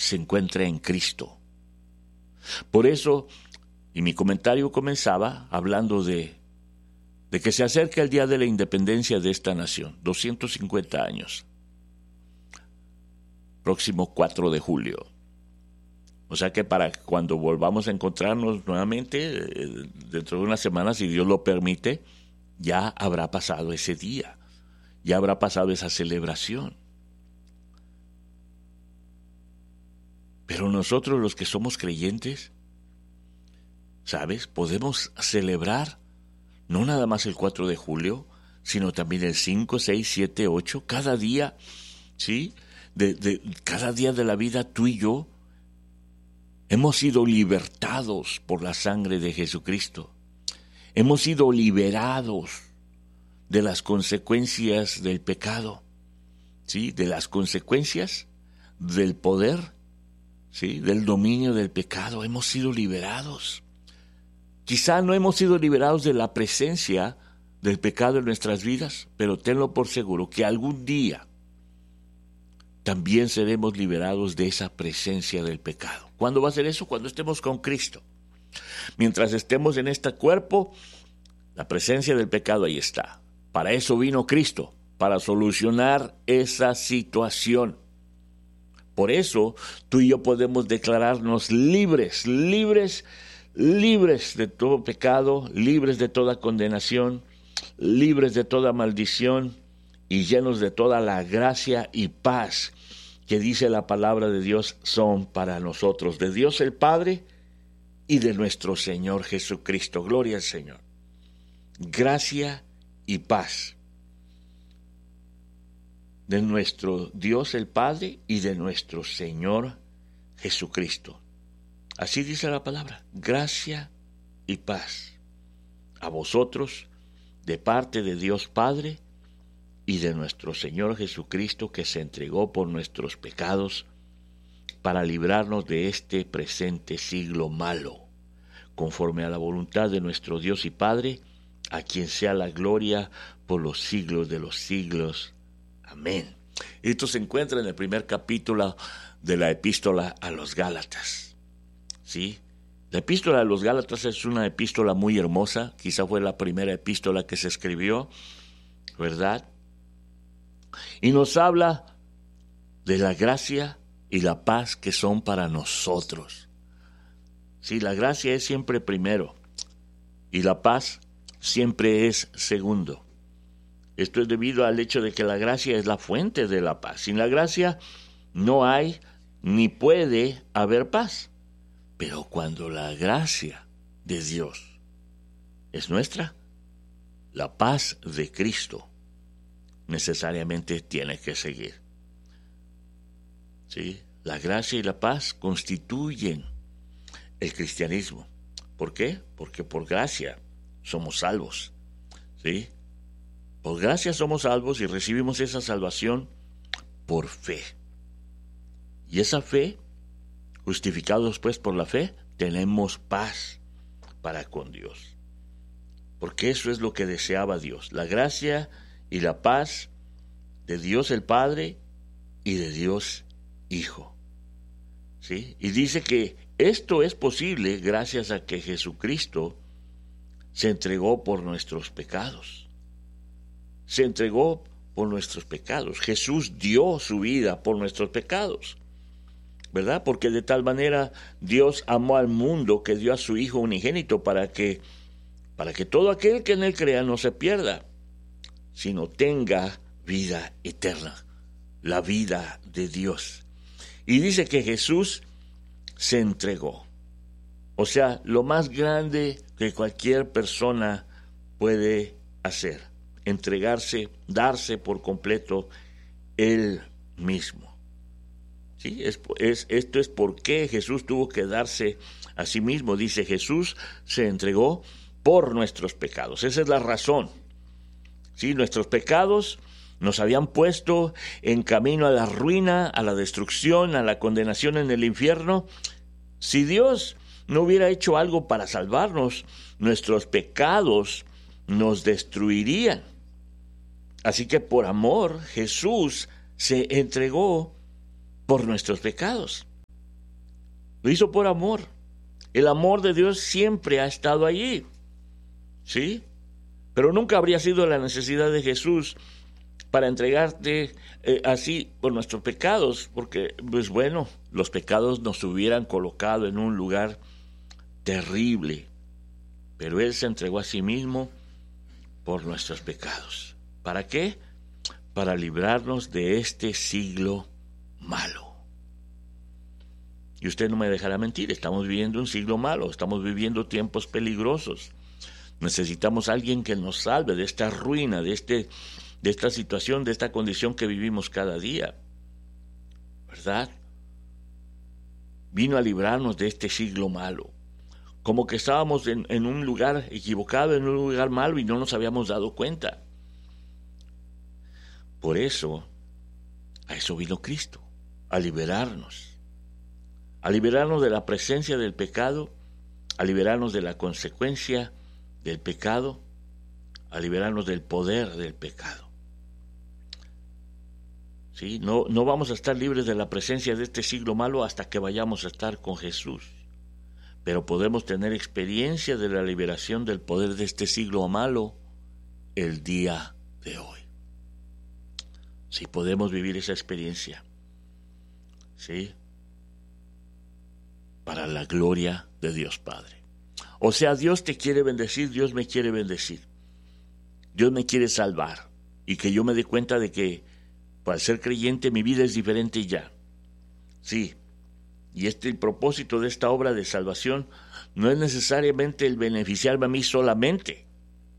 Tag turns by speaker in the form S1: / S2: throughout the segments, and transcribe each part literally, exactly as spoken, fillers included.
S1: se encuentra en Cristo. Por eso, y mi comentario comenzaba hablando de, de que se acerca el día de la independencia de esta nación, doscientos cincuenta años, próximo cuatro de julio. O sea que para cuando volvamos a encontrarnos nuevamente, eh, dentro de una semana, si Dios lo permite, ya habrá pasado ese día, ya habrá pasado esa celebración. Pero nosotros los que somos creyentes, ¿sabes? Podemos celebrar no nada más el cuatro de julio, sino también el cinco, seis, siete, ocho, cada día, ¿sí? De, de, cada día de la vida tú y yo hemos sido libertados por la sangre de Jesucristo. Hemos sido liberados de las consecuencias del pecado, ¿sí? De las consecuencias del poder, ¿sí? Del dominio del pecado. Hemos sido liberados. Quizá no hemos sido liberados de la presencia del pecado en nuestras vidas, pero tenlo por seguro que algún día también seremos liberados de esa presencia del pecado. ¿Cuándo va a ser eso? Cuando estemos con Cristo. Mientras estemos en este cuerpo, la presencia del pecado ahí está. Para eso vino Cristo, para solucionar esa situación. Por eso tú y yo podemos declararnos libres, libres, libres de todo pecado, libres de toda condenación, libres de toda maldición y llenos de toda la gracia y paz que dice la palabra de Dios son para nosotros, de Dios el Padre y de nuestro Señor Jesucristo. Gloria al Señor. Gracia y paz de nuestro Dios el Padre y de nuestro Señor Jesucristo. Así dice la palabra, gracia y paz a vosotros de parte de Dios Padre y de nuestro Señor Jesucristo, que se entregó por nuestros pecados para librarnos de este presente siglo malo, conforme a la voluntad de nuestro Dios y Padre, a quien sea la gloria por los siglos de los siglos. Amén. Esto se encuentra en el primer capítulo de la epístola a los Gálatas. ¿Sí? La epístola a los Gálatas es una epístola muy hermosa, quizá fue la primera epístola que se escribió, ¿verdad? Y nos habla de la gracia y la paz que son para nosotros. Sí, la gracia es siempre primero y la paz siempre es segundo. Esto es debido al hecho de que la gracia es la fuente de la paz. Sin la gracia no hay ni puede haber paz. Pero cuando la gracia de Dios es nuestra, la paz de Cristo necesariamente tiene que seguir. ¿Sí? La gracia y la paz constituyen el cristianismo. ¿Por qué? Porque por gracia somos salvos. ¿Sí? Por gracia somos salvos y recibimos esa salvación por fe. Y esa fe, justificados pues por la fe, tenemos paz para con Dios. Porque eso es lo que deseaba Dios, la gracia y la paz de Dios el Padre y de Dios Hijo. ¿Sí? Y dice que esto es posible gracias a que Jesucristo se entregó por nuestros pecados. Se entregó por nuestros pecados. Jesús dio su vida por nuestros pecados, ¿verdad? Porque de tal manera Dios amó al mundo que dio a su Hijo unigénito para que, para que todo aquel que en él crea no se pierda, sino tenga vida eterna, la vida de Dios. Y dice que Jesús se entregó. O sea, lo más grande que cualquier persona puede hacer, entregarse, darse por completo él mismo. ¿Sí? Es, es, esto es por qué Jesús tuvo que darse a sí mismo. Dice, Jesús se entregó por nuestros pecados. Esa es la razón. ¿Sí? Nuestros pecados nos habían puesto en camino a la ruina, a la destrucción, a la condenación en el infierno. Si Dios no hubiera hecho algo para salvarnos, nuestros pecados nos destruirían. Así que por amor, Jesús se entregó por nuestros pecados. Lo hizo por amor. El amor de Dios siempre ha estado allí, ¿sí? Pero nunca habría sido la necesidad de Jesús para entregarte eh, así por nuestros pecados, porque, pues bueno, los pecados nos hubieran colocado en un lugar terrible, pero Él se entregó a sí mismo por nuestros pecados. ¿Para qué? Para librarnos de este siglo malo. Y usted no me dejará mentir, estamos viviendo un siglo malo, estamos viviendo tiempos peligrosos. Necesitamos a alguien que nos salve de esta ruina, de, este, de esta situación, de esta condición que vivimos cada día. ¿Verdad? Vino a librarnos de este siglo malo. Como que estábamos en, en un lugar equivocado, en un lugar malo y no nos habíamos dado cuenta. Por eso, a eso vino Cristo, a liberarnos. A liberarnos de la presencia del pecado, a liberarnos de la consecuencia del pecado, a liberarnos del poder del pecado. ¿Sí? No, no vamos a estar libres de la presencia de este siglo malo hasta que vayamos a estar con Jesús. Pero podemos tener experiencia de la liberación del poder de este siglo malo el día de hoy. Sí, podemos vivir esa experiencia. ¿Sí? Para la gloria de Dios Padre. O sea, Dios te quiere bendecir, Dios me quiere bendecir. Dios me quiere salvar. Y que yo me dé cuenta de que, para ser creyente, mi vida es diferente ya. Sí. Y este el propósito de esta obra de salvación no es necesariamente el beneficiarme a mí solamente.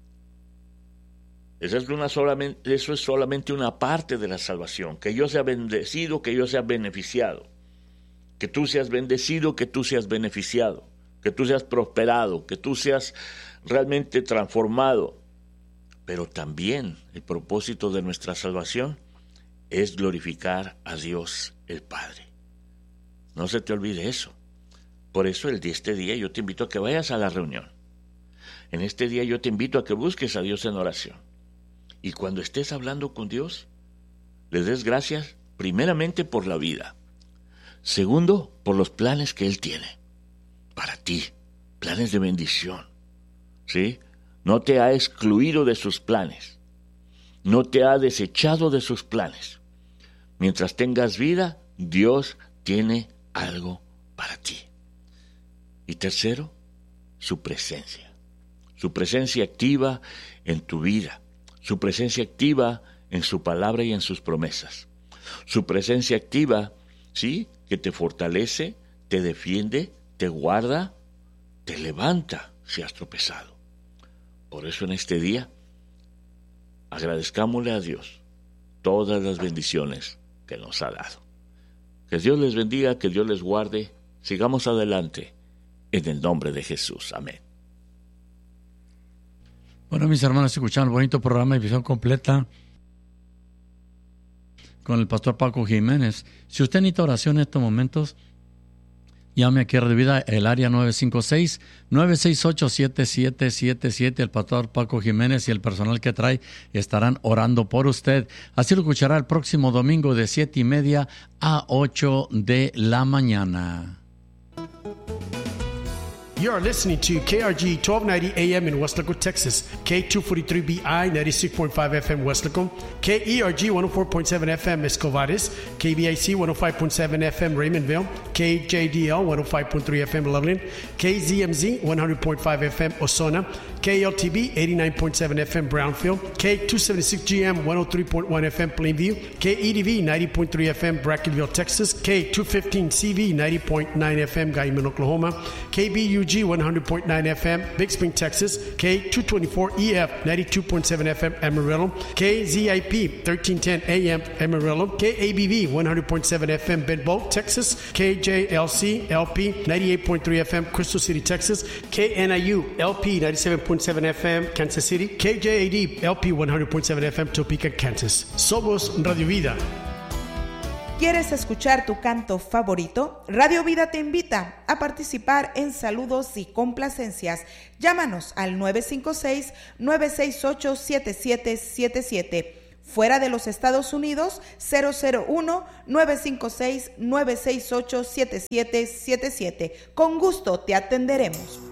S1: Eso es, una solamente, eso es solamente una parte de la salvación. Que yo sea bendecido, que yo sea beneficiado. Que tú seas bendecido, que tú seas beneficiado, que tú seas prosperado, que tú seas realmente transformado. Pero también el propósito de nuestra salvación es glorificar a Dios el Padre. No se te olvide eso. Por eso el de este día yo te invito a que vayas a la reunión. En este día yo te invito a que busques a Dios en oración. Y cuando estés hablando con Dios, le des gracias primeramente por la vida. Segundo, por los planes que Él tiene para ti, planes de bendición, ¿sí? No te ha excluido de sus planes, no te ha desechado de sus planes. Mientras tengas vida, Dios tiene algo para ti. Y tercero, su presencia, su presencia activa en tu vida, su presencia activa en su palabra y en sus promesas, su presencia activa, ¿sí?, que te fortalece, te defiende, te guarda, te levanta si has tropezado. Por eso en este día, agradezcámosle a Dios todas las bendiciones que nos ha dado. Que Dios les bendiga, que Dios les guarde. Sigamos adelante en el nombre de Jesús. Amén.
S2: Bueno, mis hermanos, escucharon el bonito programa de Visión Completa con el pastor Paco Jiménez. Si usted necesita oración en estos momentos, llame aquí a Radio Vida, el área nueve cinco seis, nueve seis ocho, siete siete siete siete. El pastor Paco Jiménez y el personal que trae estarán orando por usted. Así lo escuchará el próximo domingo de siete y media a ocho de la mañana.
S3: You are listening to K R G twelve ninety A M in West Laco, Texas, K two forty-three B I ninety-six point five F M West Laco, K E R G one oh four point seven F M Escovares, K B I C one oh five point seven F M Raymondville, K J D L one oh five point three F M Loveland, K Z M Z one hundred point five F M Osona, K L T B eighty-nine point seven F M Brownfield, K two seventy-six G M one oh three point one F M Plainview, K E D V ninety point three F M Brackenville, Texas, K two fifteen C V ninety point nine F M Guyman, Oklahoma, K B U G one hundred point nine F M Big Spring, Texas, K two twenty-four E F ninety-two point seven F M Amarillo, K Z I P thirteen ten A M Amarillo, K A B V one hundred point seven F M Benbow, Texas, K J L C L P ninety-eight point three F M Crystal City, Texas, K N I U L P ninety-seven point seven F M Kansas City, K J A D L P one hundred point seven F M Topeka, Kansas. Somos Radio Vida.
S4: ¿Quieres escuchar tu canto favorito? Radio Vida te invita a participar en saludos y complacencias. Llámanos al nueve cinco seis, nueve seis ocho, siete siete siete siete. Fuera de los Estados Unidos, cero cero uno, nueve cinco seis, nueve seis ocho, siete siete siete siete. Con gusto te atenderemos.